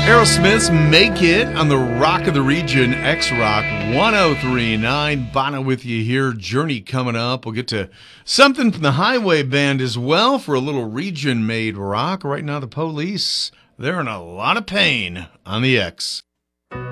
Aerosmith's Make It on the Rock of the Region, X-Rock 1039. Bono with you here. Journey coming up. We'll get to something from the Highway Band as well for a little region-made rock. Right now, the Police, they're in a lot of pain on the X.